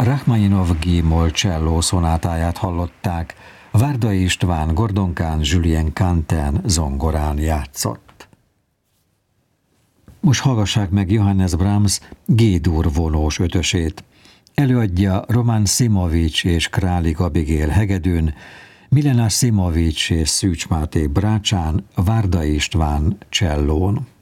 Rachmaninov G-moll cselló szonátáját hallották, Várda István gordonkán, Julien Canten zongorán játszott. Most hallgassák meg Johannes Brahms G-dur vonós ötösét. Előadja Roman Simovics és Králik Abigail hegedűn, Milena Simovics és Szűcs Máté brácsán, Várda István csellón.